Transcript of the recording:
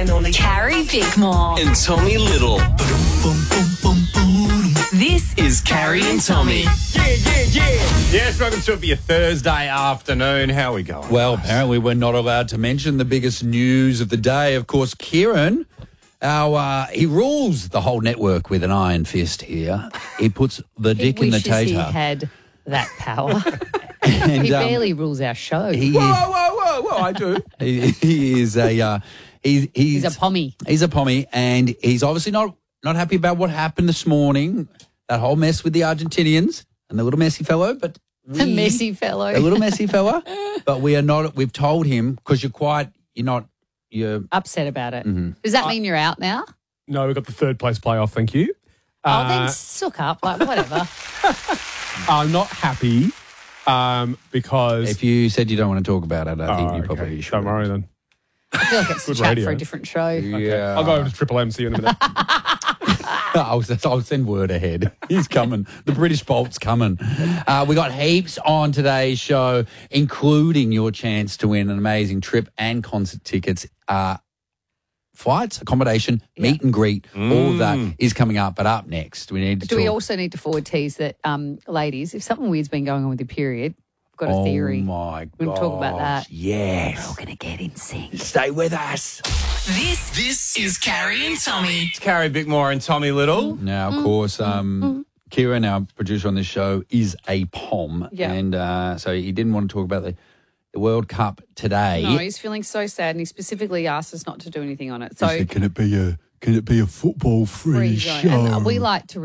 and only Carrie Bickmore. and Tommy Little. This Is Carrie and Tommy. Yes, welcome to it for your Thursday afternoon. How are we going? Well, apparently we're not allowed to mention the biggest news of the day. Of course, Kieran, he rules the whole network with an iron fist here. He puts the dick in the He tater. had that power. And, He barely rules our show. Whoa, I do. he is a He's a pommy. He's a pommy, and he's obviously not happy about what happened this morning. That whole mess with the Argentinians and the little messy fellow, but The messy fellow. the little messy fella. But we are not. We've told him because you're Upset about it. Mm-hmm. Does that mean you're out now? No, we've got the third place playoff, thank you. Then suck up. Like, whatever. I'm not happy because... If you said you don't want to talk about it, I think you probably should. Don't worry then. I feel like it's a Good chat radio. for a different show. Yeah, I'll go over to Triple M, see you in a minute. I'll send word ahead. He's coming. The British Bolt's coming. We got heaps on today's show, including your chance to win an amazing trip and concert tickets. Flights, accommodation, meet and greet, all of that is coming up. But up next, we need to Do we talk. also need to forward tease that, ladies, if something weird's been going on with your period, I've got a theory. Oh, my God. We'll talk about that. Yes. We're all going to get in sync. Stay with us. This is Carrie and Tommy. It's Carrie Bickmore and Tommy Little. Now, of course, Kieran, our producer on this show, is a pom. Yeah. And so he didn't want to talk about the World Cup today. No, he's feeling so sad, and he specifically asked us not to do anything on it. So He said, can it be a football-free free show? zone. And we like to